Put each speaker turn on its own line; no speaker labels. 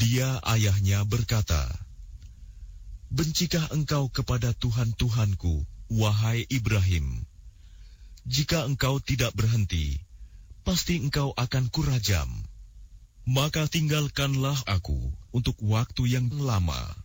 Dia ayahnya berkata, "Bencikah engkau kepada Tuhan-Tuhanku, wahai Ibrahim? Jika engkau tidak berhenti, pasti engkau akan kurajam. Maka tinggalkanlah aku untuk waktu yang lama."